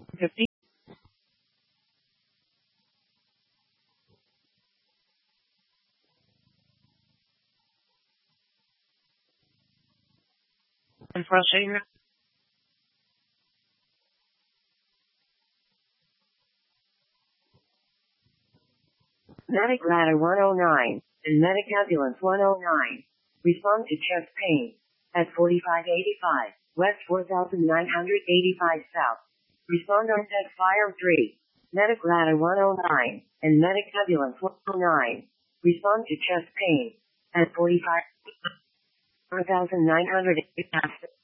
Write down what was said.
50. And brushing. Medic ladder 109 and medic ambulance 109. Respond to chest pain at 4585 West 4985 South. Respond on deck fire 3. Medic ladder 109 and medic ambulance 109. Respond to chest pain at 45 4985